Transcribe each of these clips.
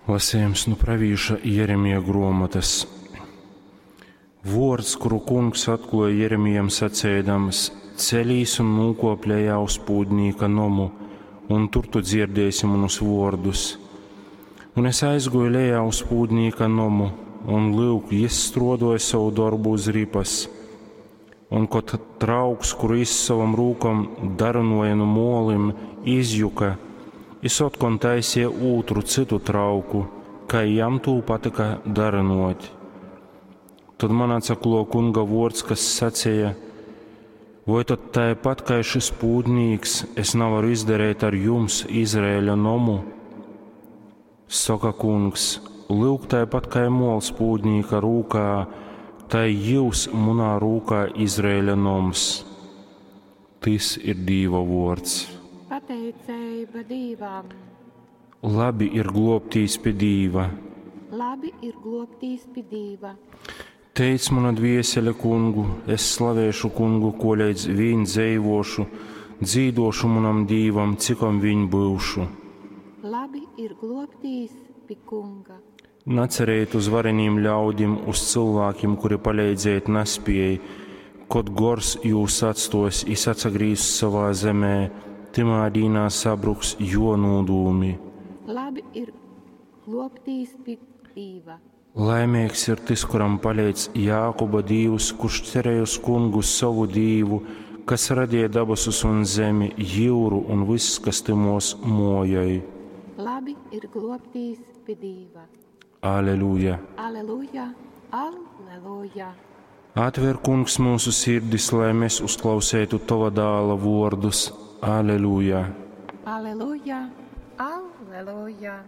Lasījums no pravīša Jeremija grāmatas. Vārds, kuru kungs atklāja Jeremijam sacēdams: ceļīs un nūkopļējā uz pūdnīka nomu, un tur tu dzirdēsi manus vārdus. Un es aizgoju lejā uz pūdnīka nomu, un lūk, es strodoju savu darbu uz ripas. Un kaut trauks, kuru savam rūkam daranoja no molim, izjuka, es otkon taisīju otru citu trauku, kā jam tū patika daranot. Tad man atsaklo kunga vārds, kas sacīja: vai tad tāpat kā šis pūdnīks es nevaru izdarīt ar jums, Izraēļa nomu? Saka kungs: lūk, tāpat kā mols pūdnīka rūkā, tā jūs manā rūkā, Izraēļa noms. Tas ir Dieva vārds. Pateicība Dievam. Labi ir globtīs pie Dieva. Labi ir globtīs pie Dieva. Teic mana dviesele kungu, es slavēšu kungu, ko līdz viņ dzeivošu, dzīdošu manam Dievam, cikom viņ būšu. Labi ir globtīs pie kunga. Nacerēt uz vareniem ļaudim, uz cilvēkiem, kuri palīdzēt nespēj, kod gors jūs atstos, es atsagrīz savā zemē, timā dīnā sabruks jo nūdūmi. Labi ir globtīs pie Dieva. Laimīgs ir tas, kuram palīdz Jākoba Dievs, kurš cerēja uz kungu savu Dievu, kas radīja dabasus un zemi, jūru un viss, kas timos mojai. Labi ir globtīs pie Dieva. Aleluja! Aleluja! Aleluja! Atver, kungs, mūsu sirdis, lai mēs uzklausētu tava dāla vārdus. Aleluja! Aleluja! Aleluja!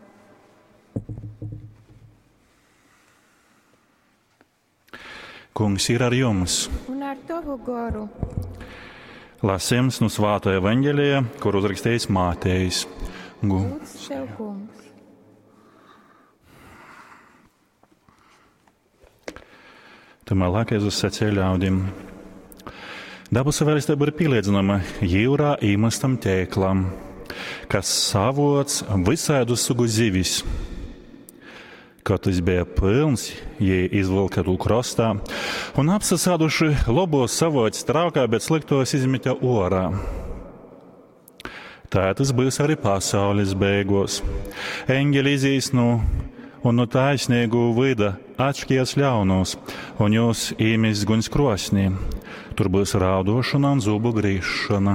Kungs ir ar jums. Un ar tavu garu. Lasījums no Svētā evaņģēlijā, kur uzrakstījis Mātejs. Lūdz tev, kungs. Tomēr Jēzus sacīja ļaudīm: Dabas valstība ir pielīdzināma jūrā īmastam tēklam, kas savots visādu sugu zivis. Kad tas bija pilns, jie izvilka to krastā un apsasāduši labos savots traukā, bet sliktos izmetā orā. Tā tas būs arī pasaules beigās. Eņģeļi izīs un no taisnīgu vida atšķies ļaunos, un jūs īmis guņas krosnī. Tur būs raudošana un zubu grīšana.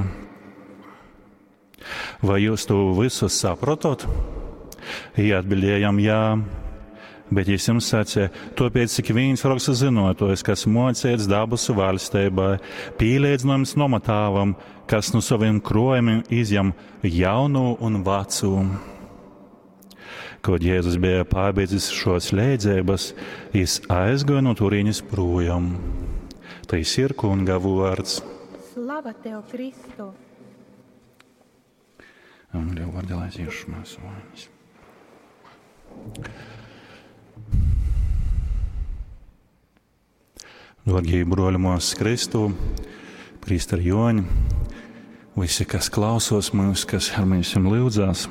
Vai jūs to visu saprotat? Atbildējām jā. Bet es jums sacīju, tāpēc, cik viens raksta zinotojs, kas mocēts dabas valstībā, pīlīdzinājums nomatāvam, kas no saviem krojumiem izjam jaunu un vecu. Kad Jēzus bija pabeidzis šos līdzības, es aizgāju no turienes projām. Tas ir kunga vārds. Slava tev, Kristu! Angļu vārdā laisīšu māsu vainas. Dārgie broļi mūsu Kristu, priesteri Joņi, visi, kas klausos mūs, kas ar mums lūdzās.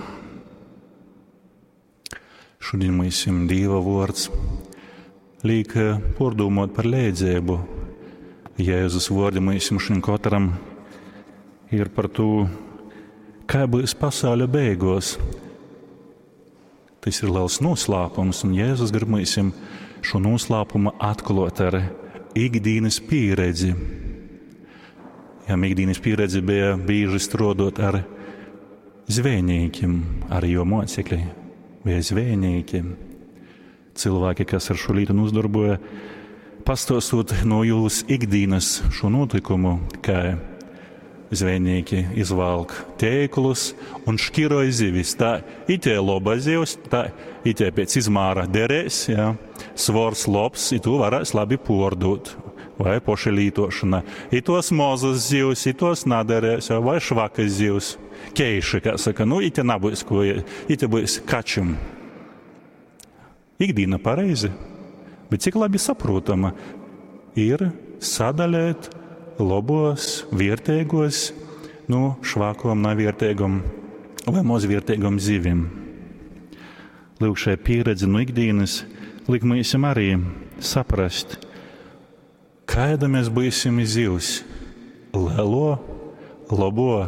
Šodien mums Dieva vārds liek pārdomāt par līdzību. Jēzus vārdi mums šodien katram ir par to, kā būs pasaules beigās. Tas ir liels noslēpums, un Jēzus grib mums šo noslēpumu atklāt ar ikdienas pieredzi. Ja ikdienas pieredze bija bieži strādāt ar zvejniekiem, arī jo mocekļi bija zvejnieki. Cilvēki, kas ar šo lietu uzdarboja, pastāstot no jūsu ikdienas šo notikumu, kā zvejnieki izvalk tēklus un šķiroja zivis. Tā itē loba zivs, tā itē pēc izmāra derēs, jā, svors labs, itu varēs labi pārdot. Vai poši lītošana. Itos mozas zivs, itos naderēs, vai švakas zivs. Keiši, kā saka, ite nabūs, ko ite būs kačim. Ikdīna pareizi, bet cik labi saprotama ir sadalēt labos, vērtīgos, švākom, nevērtīgam vai mazvērtīgam zivim. Lūk, šai pieredzi no ikdienas liek mēsim arī saprast, kāda mēs būsim zivs. Lelo, labo,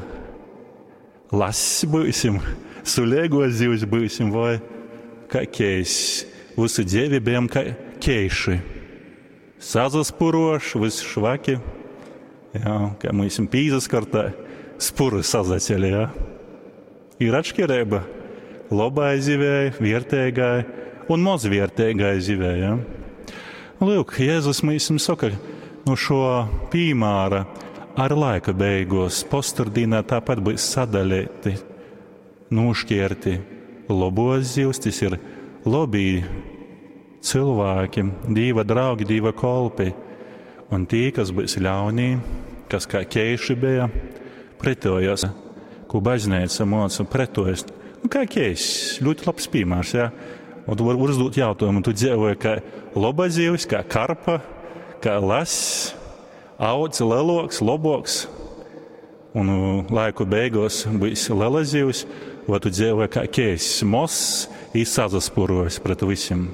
lass būsim, sulēgos zivs būsim, vai kā keis. Visu dzievi bijām kā keiši. Sazaspuroši, visi švaki. Jā, kā mēsim pīzaskartā, spuru sazaceļ, jā. Ir atšķirība labai zivei, viertēgai un mazviertēgai zivei, jā. Lūk, Jēzus mēsim saka, no šo piemēra ar laika beigos postardīnā tāpat būs sadalīti, nošķirti labos zivs, tas ir labi cilvēki, Dieva draugi, Dieva kolpi, un tie, kas būs ļaunī, kas kā keiši bija, pretojas, ko baznīca māca pretojas. Kā keis, ļoti labs piemērs, jā. Un tu vari uzdot jautājumu, tu dzīvoji kā laba zivs, kā karpa, kā lass, auds, leloks, loboks, un laiku beigās būs lela zivs, vai tu dzīvoji kā keis, mos, izsazaspurojas pret visiem.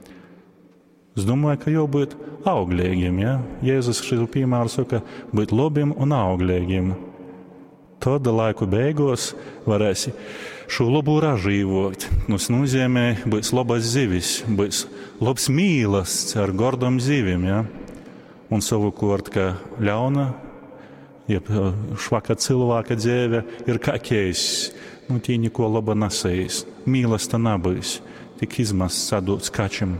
Es domāju, ka jau būt auglīgiem, ja? Jēzus šo piemēru saka, būt labiem un auglīgiem. Tad laiku beigās varēsi šo labu ražīvot. Tas nozīmē, būs labas zivis, būs labs mīlasts ar gordam zivim, ja? Un savukārt, ka ļauna, ja švaka cilvēka dzīve ir kā keis, tie neko laba nesējis. Mīlesta nebūs, tik izmasts sadots kačam.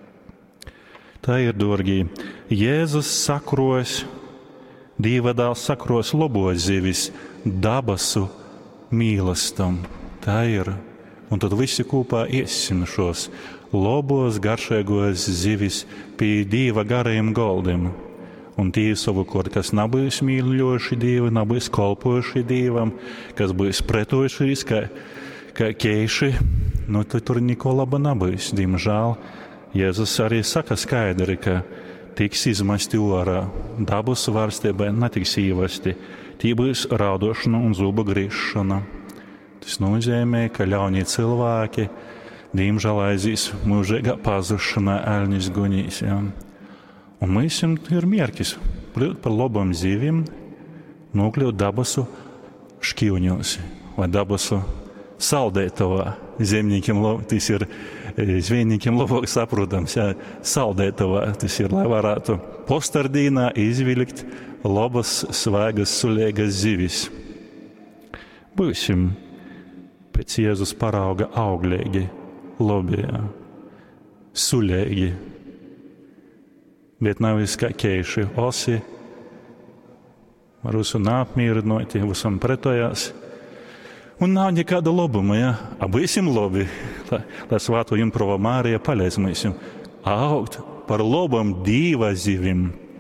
Tā ir, dorgī, Jēzus sakros, Dieva dēls sakros labos zivis, dabasu mīlestam. Tā ir. Un tad visi kopā iesim šos labos, garšīgos zivis pie Dieva garajiem goldiem. Un tie savukārt, kas nebūs mīļoši Dievu, nebūs kolpoši Dievam, kas būs pretojušies, kā keiši, tad tur neko laba nebūs. Diemžēl Jēzus arī saka skaidri, ka tiks izmesti orā, dabas varstībai netiks ievesti, tie būs raudošana un zubu griežšana. Tas nozīmē, ka ļaunie cilvēki, diemžēl aizies mūžīgā pazušanā, ēļņus gunīs. Ja? Un mēs ir mērķis kļūt par labam zivim, nokļūt dabasu šķīvņos vai dabasu saldētavā. Zemniekiem tas ir zvejniekiem labāk saprotams, ja, saldētavā. Tas ir, lai varētu postardīnā izvilkt labas, svaigas, sulēgas zivis. Būsim pēc Jēzus parauga auglīgi, labi, ja, sulēgi. Bet nav viss kā keiši, osi, ar visu neapmīrinoti, visam pretojās. Un nav nekāda labuma, ja? Būsim labi, lai Svēto Jumprova Mārija palīdz mums augt par labam Dieva zivim.